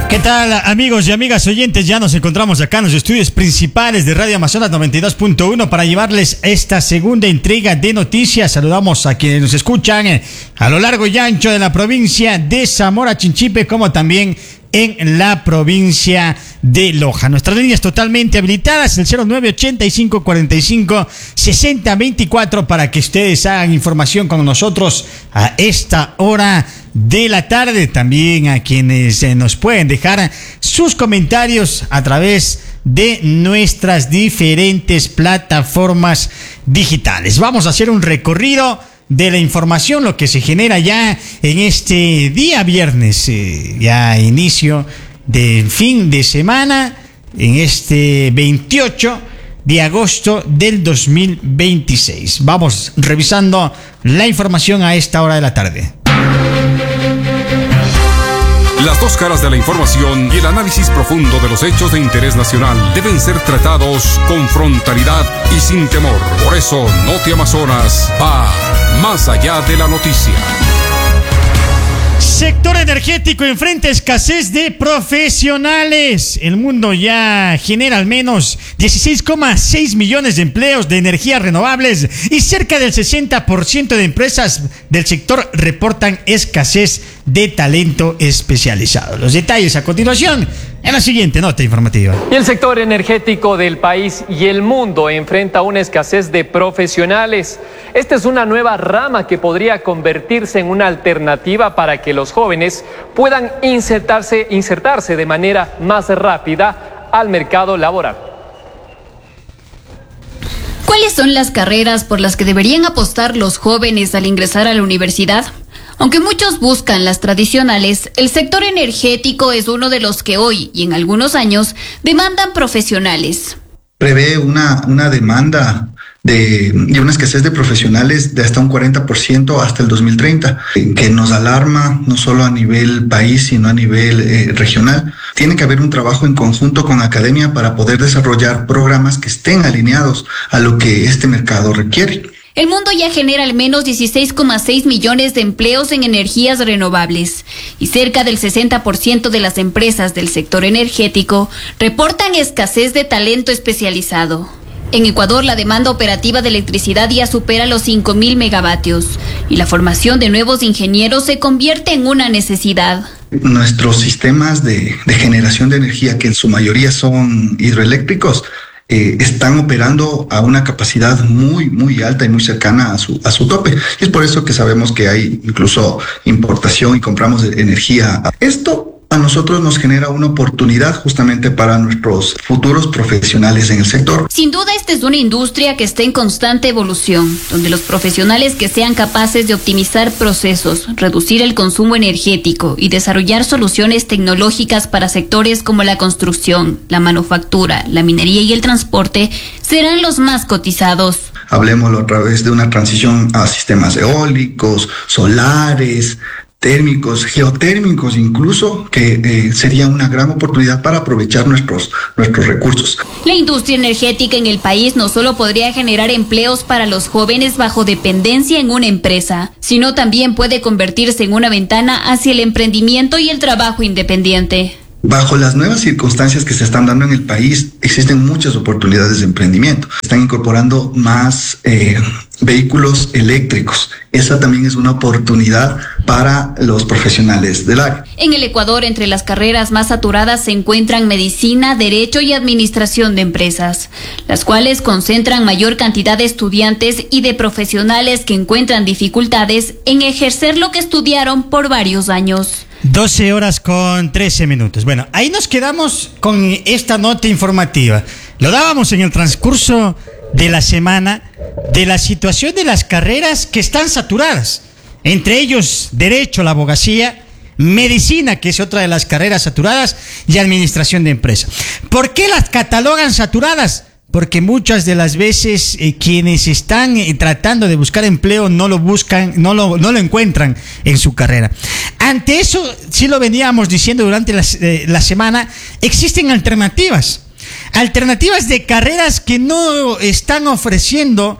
¿Qué tal, amigos y amigas oyentes? Ya nos encontramos acá en los estudios principales de Radio Amazonas 92.1 para llevarles esta segunda entrega de noticias. Saludamos a quienes nos escuchan a lo largo y ancho de la provincia de Zamora Chinchipe, como también en la provincia de Loja. Nuestras líneas totalmente habilitadas, el 0985-45-6024, para que ustedes hagan información con nosotros a esta hora de la tarde. También a quienes nos pueden dejar sus comentarios a través de nuestras diferentes plataformas digitales. Vamos a hacer un recorrido de la información, lo que se genera ya en este día viernes, ya inicio del fin de semana, en este 28 de agosto del 2026. Vamos revisando la información a esta hora de la tarde. Las dos caras de la información y el análisis profundo de los hechos de interés nacional deben ser tratados con frontalidad y sin temor. Por eso, Noti Amazonas va más allá de la noticia. Sector energético enfrenta escasez de profesionales. El mundo ya genera al menos 16,6 millones de empleos de energías renovables y cerca del 60% de empresas del sector reportan escasez de talento especializado. Los detalles a continuación en la siguiente nota informativa. Y el sector energético del país y el mundo enfrenta una escasez de profesionales. Esta es una nueva rama que podría convertirse en una alternativa para que los jóvenes puedan insertarse de manera más rápida al mercado laboral. ¿Cuáles son las carreras por las que deberían apostar los jóvenes al ingresar a la universidad? Aunque muchos buscan las tradicionales, el sector energético es uno de los que hoy y en algunos años demandan profesionales. Prevé una demanda y una escasez de profesionales de hasta un 40% hasta el 2030, que nos alarma no solo a nivel país, sino a nivel regional. Tiene que haber un trabajo en conjunto con academia para poder desarrollar programas que estén alineados a lo que este mercado requiere. El mundo ya genera al menos 16,6 millones de empleos en energías renovables y cerca del 60% de las empresas del sector energético reportan escasez de talento especializado. En Ecuador, la demanda operativa de electricidad ya supera los 5.000 megavatios y la formación de nuevos ingenieros se convierte en una necesidad. Nuestros sistemas de generación de energía, que en su mayoría son hidroeléctricos, están operando a una capacidad muy alta y muy cercana a su tope. Y es por eso que sabemos que hay incluso importación y compramos energía. Esto a nosotros nos genera una oportunidad justamente para nuestros futuros profesionales en el sector. Sin duda, esta es una industria que está en constante evolución, donde los profesionales que sean capaces de optimizar procesos, reducir el consumo energético y desarrollar soluciones tecnológicas para sectores como la construcción, la manufactura, la minería y el transporte serán los más cotizados. Hablemoslo a través de una transición a sistemas eólicos, solares, térmicos, geotérmicos incluso, que sería una gran oportunidad para aprovechar nuestros recursos. La industria energética en el país no solo podría generar empleos para los jóvenes bajo dependencia en una empresa, sino también puede convertirse en una ventana hacia el emprendimiento y el trabajo independiente. Bajo las nuevas circunstancias que se están dando en el país, existen muchas oportunidades de emprendimiento. Están incorporando más vehículos eléctricos. Esa también es una oportunidad para los profesionales del área. En el Ecuador, entre las carreras más saturadas se encuentran medicina, derecho y administración de empresas, las cuales concentran mayor cantidad de estudiantes y de profesionales que encuentran dificultades en ejercer lo que estudiaron por varios años. 12 horas con 13 minutos. Bueno, ahí nos quedamos con esta nota informativa. Lo dábamos en el transcurso de la semana de la situación de las carreras que están saturadas. Entre ellos, derecho, la abogacía, medicina, que es otra de las carreras saturadas, y administración de empresas. ¿Por qué las catalogan saturadas? Porque muchas de las veces quienes están tratando de buscar empleo no lo buscan, no lo encuentran en su carrera. Ante eso, sí lo veníamos diciendo durante la semana, existen alternativas de carreras que no están ofreciendo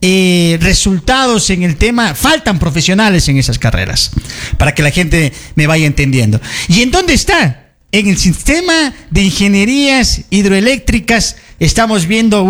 resultados en el tema. Faltan profesionales en esas carreras, para que la gente me vaya entendiendo. ¿Y en dónde está? en el sistema de ingenierías hidroeléctricas estamos viendo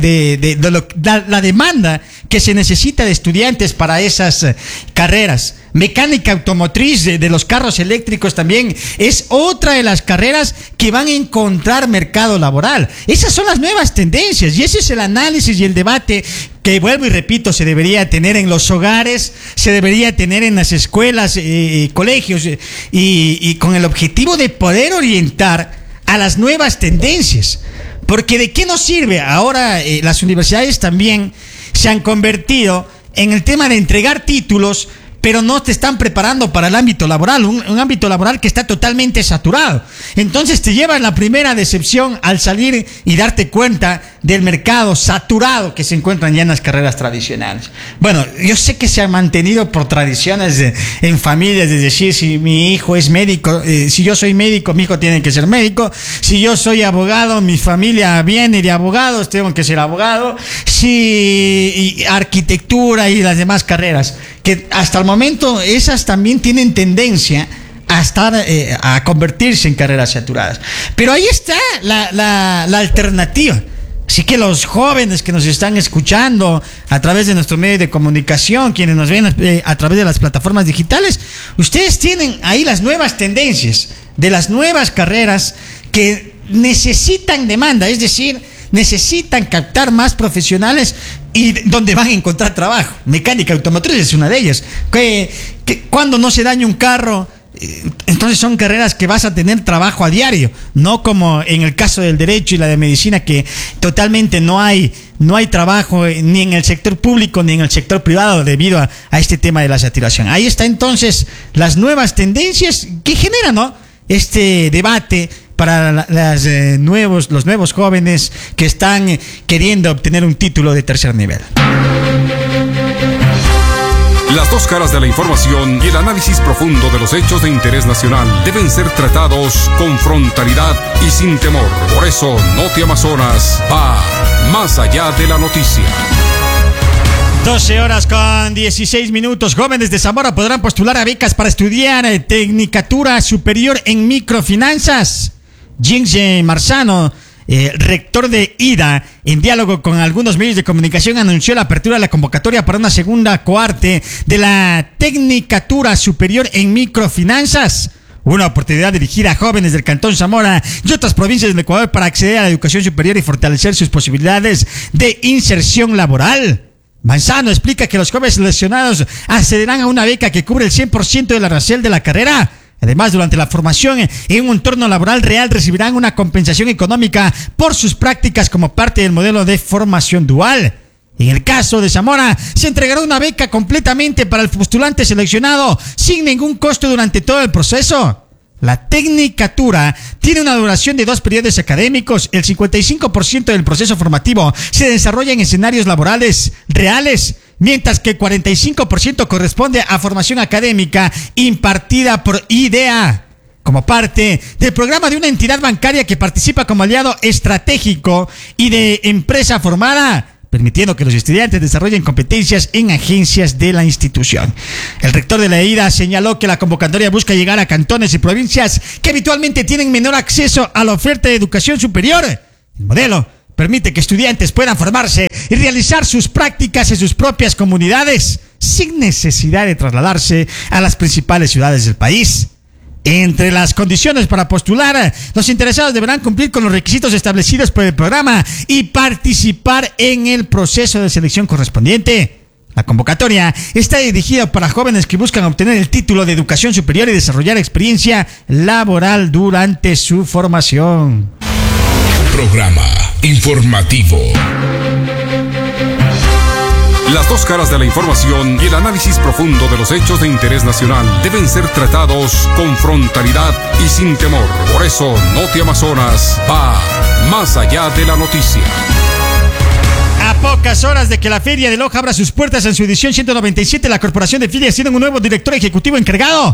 la demanda que se necesita de estudiantes para esas carreras. Mecánica automotriz de los carros eléctricos también es otra de las carreras que van a encontrar mercado laboral. Esas son las nuevas tendencias y ese es el análisis y el debate que, vuelvo y repito, se debería tener en los hogares, se debería tener en las escuelas, colegios y con el objetivo de poder orientar a las nuevas tendencias. Porque ¿de qué nos sirve? Ahora las universidades también se han convertido en el tema de entregar títulos, pero no te están preparando para el ámbito laboral, un ámbito laboral que está totalmente saturado. Entonces te lleva la primera decepción al salir y darte cuenta del mercado saturado que se encuentran ya en las carreras tradicionales. Bueno, yo sé que se ha mantenido por tradiciones en familias, de decir, si mi hijo es médico, si yo soy médico, mi hijo tiene que ser médico. Si yo soy abogado, mi familia viene de abogados, tengo que ser abogado. Si arquitectura y las demás carreras, que hasta el momento esas también tienen tendencia a estar a convertirse en carreras saturadas. Pero ahí está la alternativa. Así que los jóvenes que nos están escuchando a través de nuestro medio de comunicación, quienes nos ven a través de las plataformas digitales, ustedes tienen ahí las nuevas tendencias de las nuevas carreras que necesitan demanda, es decir, necesitan captar más profesionales y donde van a encontrar trabajo. Mecánica automotriz es una de ellas. Que cuando no se daña un carro, entonces son carreras que vas a tener trabajo a diario, no como en el caso del derecho y la de medicina, que totalmente no hay trabajo ni en el sector público ni en el sector privado debido a este tema de la saturación. Ahí está entonces las nuevas tendencias que generan, ¿no?, este debate para los nuevos jóvenes que están queriendo obtener un título de tercer nivel. Las dos caras de la información y el análisis profundo de los hechos de interés nacional deben ser tratados con frontalidad y sin temor. Por eso, Noti Amazonas va más allá de la noticia. 12:16. Jóvenes de Zamora podrán postular a becas para estudiar Tecnicatura Superior en Microfinanzas. James Marzano, rector de IDA, en diálogo con algunos medios de comunicación, anunció la apertura de la convocatoria para una segunda cohorte de la Tecnicatura Superior en Microfinanzas, una oportunidad dirigida a jóvenes del Cantón Zamora y otras provincias del Ecuador para acceder a la educación superior y fortalecer sus posibilidades de inserción laboral. Manzano explica que los jóvenes seleccionados accederán a una beca que cubre el 100% del arancel de la carrera. Además, durante la formación en un entorno laboral real recibirán una compensación económica por sus prácticas como parte del modelo de formación dual. En el caso de Zamora, se entregará una beca completamente para el postulante seleccionado sin ningún costo durante todo el proceso. La Tecnicatura tiene una duración de 2 periodos académicos. El 55% del proceso formativo se desarrolla en escenarios laborales reales, mientras que el 45% corresponde a formación académica impartida por IDEA, como parte del programa de una entidad bancaria que participa como aliado estratégico y de empresa formada, permitiendo que los estudiantes desarrollen competencias en agencias de la institución. El rector de la IDA señaló que la convocatoria busca llegar a cantones y provincias que habitualmente tienen menor acceso a la oferta de educación superior. El modelo permite que estudiantes puedan formarse y realizar sus prácticas en sus propias comunidades, sin necesidad de trasladarse a las principales ciudades del país. Entre las condiciones para postular, los interesados deberán cumplir con los requisitos establecidos por el programa y participar en el proceso de selección correspondiente. La convocatoria está dirigida para jóvenes que buscan obtener el título de educación superior y desarrollar experiencia laboral durante su formación. Programa informativo. Las dos caras de la información y el análisis profundo de los hechos de interés nacional deben ser tratados con frontalidad y sin temor. Por eso, Noti Amazonas va más allá de la noticia. A pocas horas de que la Feria de Loja abra sus puertas en su edición 197, la Corporación de Ferias tiene un nuevo director ejecutivo encargado.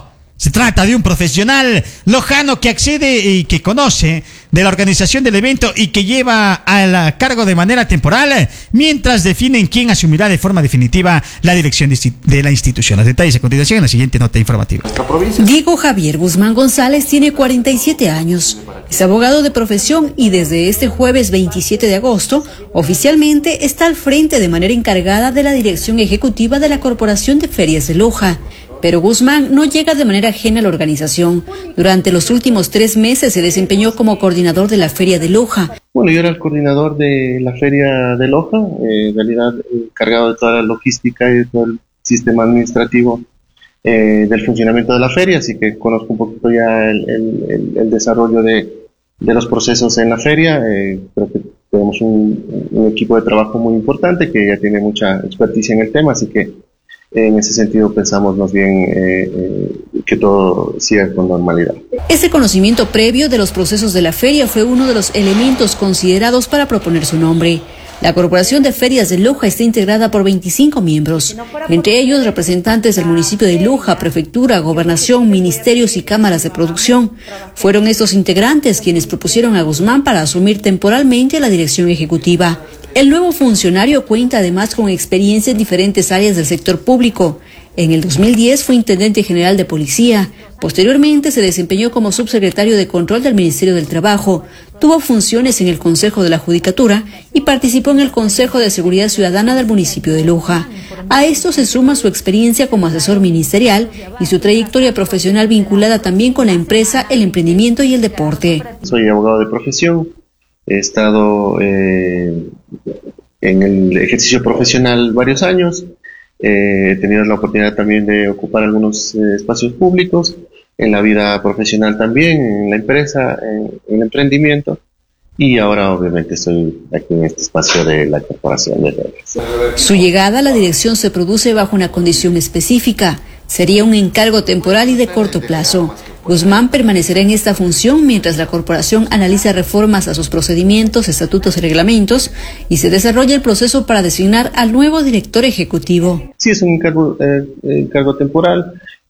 Se trata de un profesional lojano que accede y que conoce de la organización del evento y que lleva al cargo de manera temporal mientras definen quién asumirá de forma definitiva la dirección de la institución. Los detalles a continuación en la siguiente nota informativa. Diego Javier Guzmán González tiene 47 años. Es abogado de profesión y desde este jueves 27 de agosto oficialmente está al frente de manera encargada de la dirección ejecutiva de la Corporación de Ferias de Loja. Pero Guzmán no llega de manera ajena a la organización. Durante los últimos 3 meses se desempeñó como coordinador de la Feria de Loja. Bueno, yo era el coordinador de la Feria de Loja, en realidad encargado de toda la logística y de todo el sistema administrativo del funcionamiento de la feria, así que conozco un poquito ya el desarrollo de los procesos en la feria. Creo que tenemos un equipo de trabajo muy importante que ya tiene mucha experticia en el tema, así que en ese sentido pensamos más bien que todo siga con normalidad. Ese conocimiento previo de los procesos de la feria fue uno de los elementos considerados para proponer su nombre. La Corporación de Ferias de Loja está integrada por 25 miembros, entre ellos representantes del municipio de Loja, prefectura, gobernación, ministerios y cámaras de producción. Fueron estos integrantes quienes propusieron a Guzmán para asumir temporalmente la dirección ejecutiva. El nuevo funcionario cuenta además con experiencia en diferentes áreas del sector público. En el 2010 fue intendente general de policía. Posteriormente se desempeñó como subsecretario de Control del Ministerio del Trabajo. Tuvo funciones en el Consejo de la Judicatura y participó en el Consejo de Seguridad Ciudadana del municipio de Loja. A esto se suma su experiencia como asesor ministerial y su trayectoria profesional vinculada también con la empresa, el emprendimiento y el deporte. Soy abogado de profesión. He estado en el ejercicio profesional varios años. He tenido la oportunidad también de ocupar algunos espacios públicos, en la vida profesional también, en la empresa, en el emprendimiento, y ahora obviamente estoy aquí en este espacio de la Corporación de Ferias. Su llegada a la dirección se produce bajo una condición específica. Sería un encargo temporal y de corto plazo. Guzmán permanecerá en esta función mientras la corporación analiza reformas a sus procedimientos, estatutos y reglamentos y se desarrolla el proceso para designar al nuevo director ejecutivo. Sí, es un encargo temporal.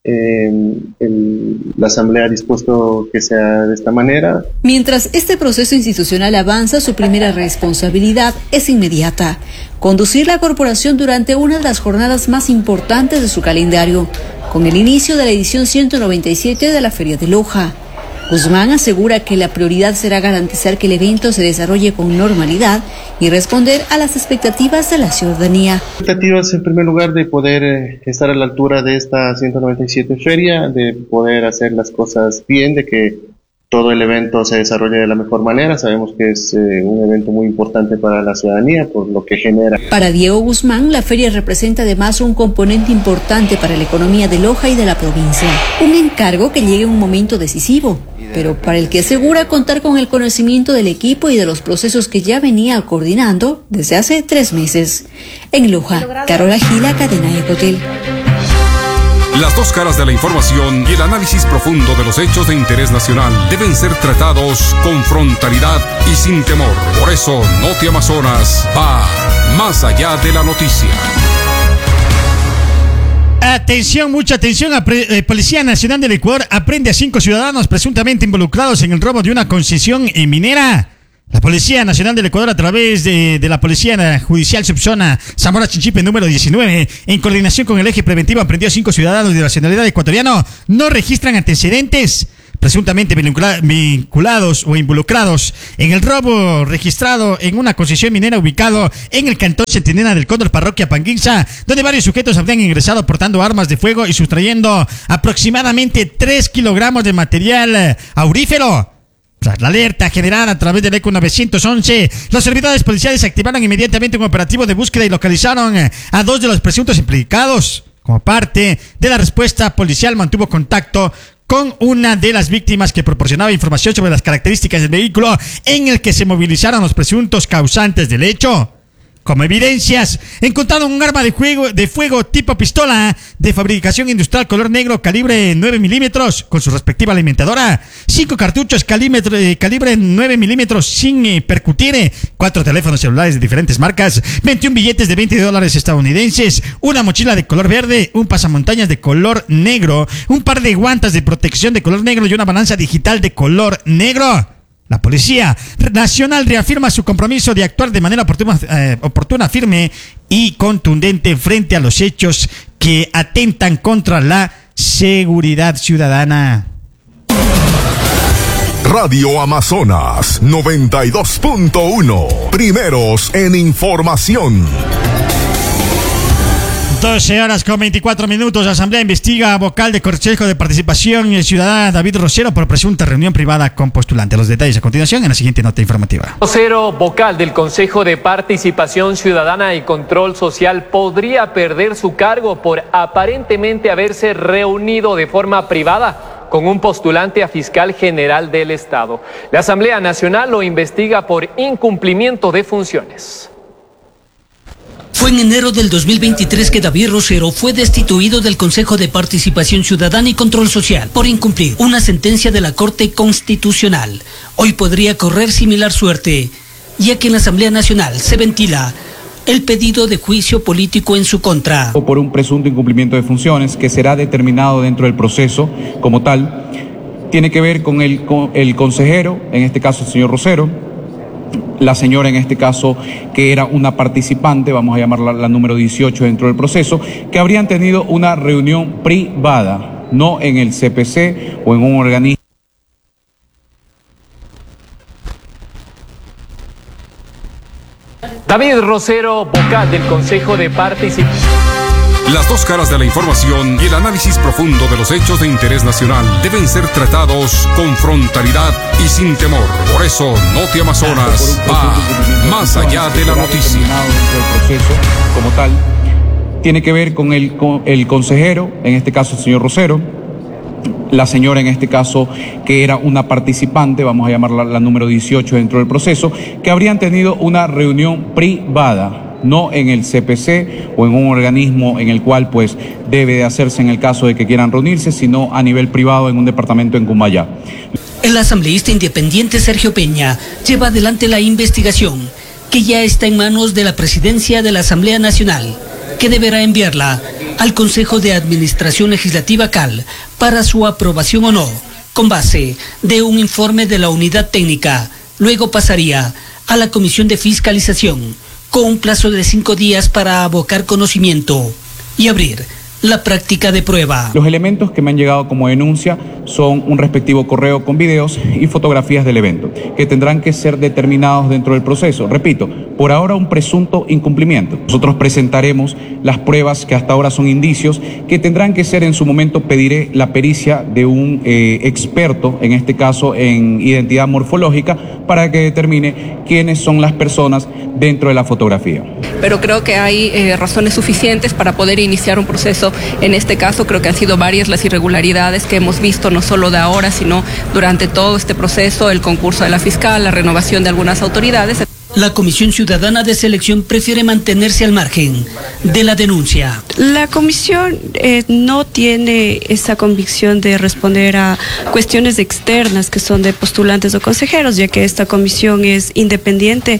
La Asamblea ha dispuesto que sea de esta manera. Mientras este proceso institucional avanza, su primera responsabilidad es inmediata: conducir la corporación durante una de las jornadas más importantes de su calendario, con el inicio de la edición 197 de la Feria de Loja. Guzmán asegura que la prioridad será garantizar que el evento se desarrolle con normalidad y responder a las expectativas de la ciudadanía. Expectativas en primer lugar de poder estar a la altura de esta 197 feria, de poder hacer las cosas bien, de que todo el evento se desarrolle de la mejor manera. Sabemos que es un evento muy importante para la ciudadanía por lo que genera. Para Diego Guzmán, la feria representa además un componente importante para la economía de Loja y de la provincia. Un encargo que llega en un momento decisivo, pero para el que asegura contar con el conocimiento del equipo y de los procesos que ya venía coordinando desde hace 3 meses. En Loja, Carola Gila, Cadena Ecotel. Las dos caras de la información y el análisis profundo de los hechos de interés nacional deben ser tratados con frontalidad y sin temor. Por eso, Noti Amazonas va más allá de la noticia. Atención, mucha atención. Policía Nacional del Ecuador aprende a 5 ciudadanos presuntamente involucrados en el robo de una concesión minera. La Policía Nacional del Ecuador, a través de la Policía Judicial Subzona Zamora Chinchipe número 19, en coordinación con el Eje Preventivo, aprendió a 5 ciudadanos de nacionalidad ecuatoriana. No registran antecedentes, presuntamente vinculados o involucrados en el robo registrado en una concesión minera ubicado en el cantón Centinela del Cóndor, parroquia Panguinza, donde varios sujetos habrían ingresado portando armas de fuego y sustrayendo aproximadamente 3 kilogramos de material aurífero. Tras la alerta generada a través del ECO 911, los servidores policiales activaron inmediatamente un operativo de búsqueda y localizaron a 2 de los presuntos implicados. Como parte de la respuesta policial, mantuvo contacto con una de las víctimas que proporcionaba información sobre las características del vehículo en el que se movilizaron los presuntos causantes del hecho. Como evidencias, encontraron un arma de fuego tipo pistola de fabricación industrial color negro calibre 9 milímetros con su respectiva alimentadora, 5 cartuchos calibre 9 milímetros sin percutir, 4 teléfonos celulares de diferentes marcas, 21 billetes de $20 estadounidenses, una mochila de color verde, un pasamontañas de color negro, un par de guantes de protección de color negro y una balanza digital de color negro. La Policía Nacional reafirma su compromiso de actuar de manera oportuna, firme y contundente frente a los hechos que atentan contra la seguridad ciudadana. Radio Amazonas 92.1. Primeros en información. 12:24. Asamblea investiga vocal de Consejo de Participación Ciudadana David Rosero por presunta reunión privada con postulante. Los detalles a continuación en la siguiente nota informativa. Rosero, vocal del Consejo de Participación Ciudadana y Control Social, podría perder su cargo por aparentemente haberse reunido de forma privada con un postulante a fiscal general del Estado. La Asamblea Nacional lo investiga por incumplimiento de funciones. Fue en enero del 2023 que David Rosero fue destituido del Consejo de Participación Ciudadana y Control Social por incumplir una sentencia de la Corte Constitucional. Hoy podría correr similar suerte, ya que en la Asamblea Nacional se ventila el pedido de juicio político en su contra. Por un presunto incumplimiento de funciones que será determinado dentro del proceso como tal, tiene que ver con el consejero, en este caso el señor Rosero, la señora en este caso que era una participante, vamos a llamarla la número 18 dentro del proceso, que habrían tenido una reunión privada, no en el CPC o en un organismo. David Rosero, vocal del Consejo de Participación. Las dos caras de la información y el análisis profundo de los hechos de interés nacional deben ser tratados con frontalidad y sin temor. Por eso, Noti Amazonas va más allá de la noticia. Dentro del proceso como tal, tiene que ver con el consejero, en este caso el señor Rosero, la señora en este caso que era una participante, vamos a llamarla la número 18 dentro del proceso, que habrían tenido una reunión privada, no en el CPC o en un organismo en el cual pues debe de hacerse en el caso de que quieran reunirse, sino a nivel privado en un departamento en Cumbayá. El asambleísta independiente Sergio Peña lleva adelante la investigación, que ya está en manos de la presidencia de la Asamblea Nacional, que deberá enviarla al Consejo de Administración Legislativa CAL para su aprobación o no, con base de un informe de la unidad técnica. Luego pasaría a la Comisión de Fiscalización, con un plazo de 5 días para abocar conocimiento y abrir la práctica de prueba. Los elementos que me han llegado como denuncia son un respectivo correo con videos y fotografías del evento, que tendrán que ser determinados dentro del proceso. Repito, por ahora un presunto incumplimiento. Nosotros presentaremos las pruebas que hasta ahora son indicios, que tendrán que ser en su momento, pediré la pericia de un experto, en este caso en identidad morfológica, para que determine quiénes son las personas dentro de la fotografía. Pero creo que hay razones suficientes para poder iniciar un proceso. En este caso creo que han sido varias las irregularidades que hemos visto, no solo de ahora, sino durante todo este proceso, el concurso de la fiscal, la renovación de algunas autoridades. La Comisión Ciudadana de Selección prefiere mantenerse al margen de la denuncia. La comisión no tiene esa convicción de responder a cuestiones externas que son de postulantes o consejeros, ya que esta comisión es independiente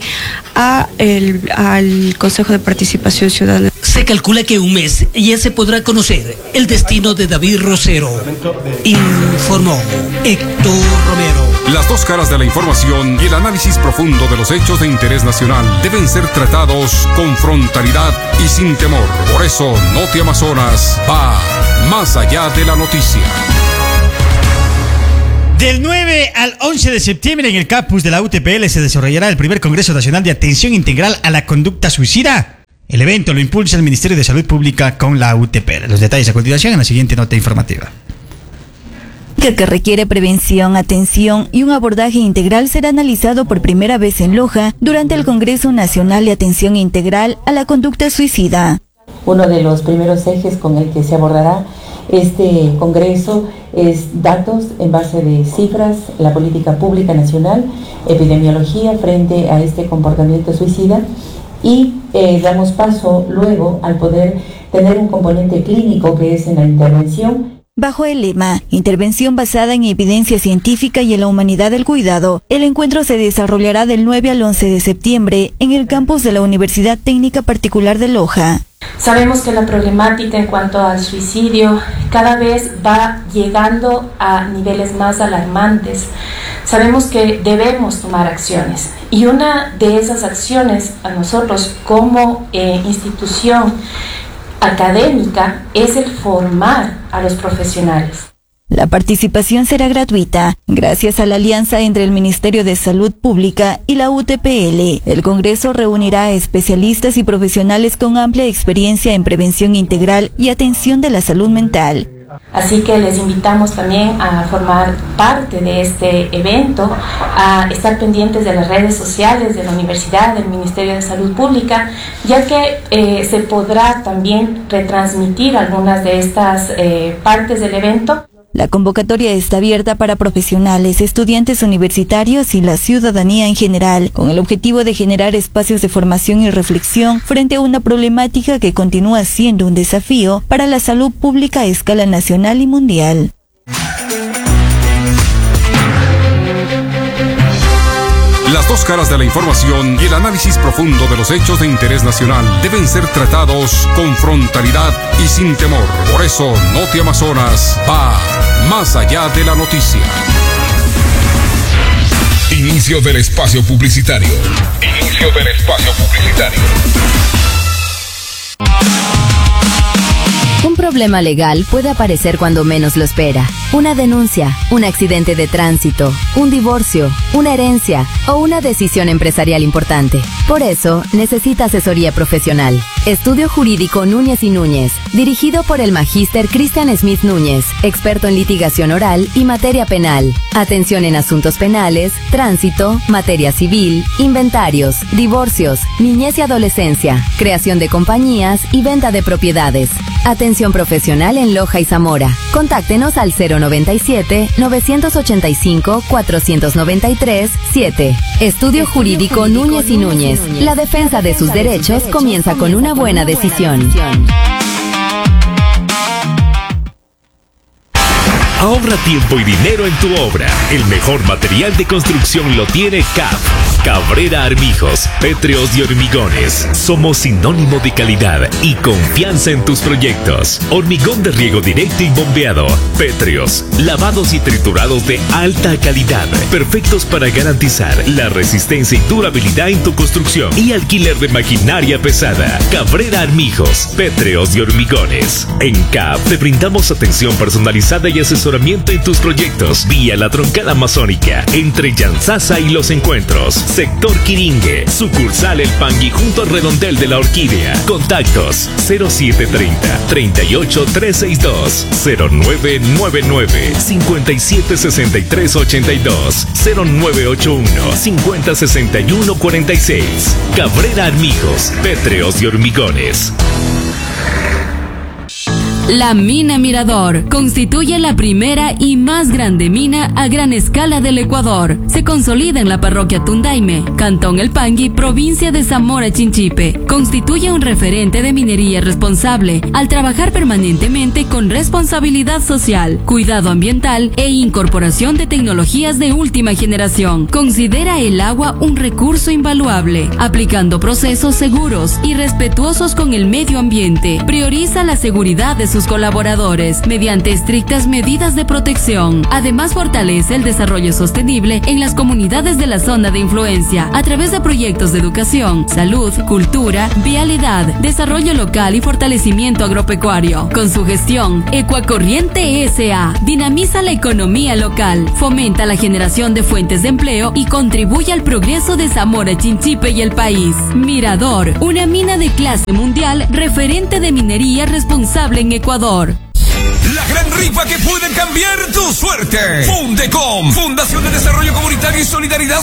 al Consejo de Participación Ciudadana. Se calcula que un mes ya se podrá conocer el destino de David Rosero, informó Héctor Romero. Las dos caras de la información y el análisis profundo de los hechos de interés nacional deben ser tratados con frontalidad y sin temor. Por eso, Noti Amazonas va más allá de la noticia. Del 9 al 11 de septiembre en el campus de la UTPL se desarrollará el primer Congreso Nacional de Atención Integral a la Conducta Suicida. El evento lo impulsa el Ministerio de Salud Pública con la UTPL. Los detalles a continuación en la siguiente nota informativa. Que requiere prevención, atención y un abordaje integral será analizado por primera vez en Loja durante el Congreso Nacional de Atención Integral a la Conducta Suicida. Uno de los primeros ejes con el que se abordará este congreso es datos en base de cifras, la política pública nacional, epidemiología frente a este comportamiento suicida y damos paso luego al poder tener un componente clínico que es en la intervención. Bajo el lema Intervención basada en evidencia científica y en la humanidad del cuidado, el encuentro se desarrollará del 9 al 11 de septiembre en el campus de la Universidad Técnica Particular de Loja. Sabemos que la problemática en cuanto al suicidio cada vez va llegando a niveles más alarmantes. Sabemos que debemos tomar acciones y una de esas acciones a nosotros como institución académica es el formar a los profesionales. La participación será gratuita, gracias a la alianza entre el Ministerio de Salud Pública y la UTPL. El Congreso reunirá a especialistas y profesionales con amplia experiencia en prevención integral y atención de la salud mental. Así que les invitamos también a formar parte de este evento, a estar pendientes de las redes sociales de la universidad, del Ministerio de Salud Pública, ya que se podrá también retransmitir algunas de estas partes del evento. La convocatoria está abierta para profesionales, estudiantes universitarios y la ciudadanía en general, con el objetivo de generar espacios de formación y reflexión frente a una problemática que continúa siendo un desafío para la salud pública a escala nacional y mundial. Las dos caras de la información y el análisis profundo de los hechos de interés nacional deben ser tratados con frontalidad y sin temor. Por eso, Noti Amazonas va más allá de la noticia. Inicio del espacio publicitario. Inicio del espacio publicitario. Un problema legal puede aparecer cuando menos lo espera. Una denuncia, un accidente de tránsito, un divorcio, una herencia o una decisión empresarial importante. Por eso, necesita asesoría profesional. Estudio Jurídico Núñez y Núñez, dirigido por el magíster Cristian Smith Núñez, experto en litigación oral y materia penal. Atención en asuntos penales, tránsito, materia civil, inventarios, divorcios, niñez y adolescencia, creación de compañías y venta de propiedades. Atención profesional en Loja y Zamora. Contáctenos al 097-985-493-7. Estudio Jurídico Núñez y Núñez. La defensa de sus derechos comienza con una buena decisión. Ahorra tiempo y dinero en tu obra. El mejor material de construcción lo tiene CAP. Cabrera Armijos, Pétreos y Hormigones. Somos sinónimo de calidad y confianza en tus proyectos. Hormigón de riego directo y bombeado. Pétreos, lavados y triturados de alta calidad. Perfectos para garantizar la resistencia y durabilidad en tu construcción. Y alquiler de maquinaria pesada. Cabrera Armijos, Pétreos y Hormigones. En CAP te brindamos atención personalizada y asesoramiento en tus proyectos vía la troncada amazónica entre Yanzasa y Los Encuentros, sector Quiringue, sucursal El Pangui junto al redondel de la Orquídea. Contactos 0730-38-362, 0999-576382, 0981-506146. Cabrera Armijos, Pétreos y Hormigones. La mina Mirador constituye la primera y más grande mina a gran escala del Ecuador. Se consolida en la parroquia Tundaime, Cantón El Pangui, provincia de Zamora Chinchipe. Constituye un referente de minería responsable al trabajar permanentemente con responsabilidad social, cuidado ambiental e incorporación de tecnologías de última generación. Considera el agua un recurso invaluable, aplicando procesos seguros y respetuosos con el medio ambiente. Prioriza la seguridad de sus colaboradores mediante estrictas medidas de protección. Además, fortalece el desarrollo sostenible en las comunidades de la zona de influencia a través de proyectos de educación, salud, cultura, vialidad, desarrollo local y fortalecimiento agropecuario. Con su gestión, Ecuacorriente S.A. dinamiza la economía local, fomenta la generación de fuentes de empleo y contribuye al progreso de Zamora Chinchipe y el país. Mirador, una mina de clase mundial, referente de minería responsable en Ecuador. La gran rifa que puede cambiar tu suerte. Fundecom, Fundación de Desarrollo Comunitario y Solidaridad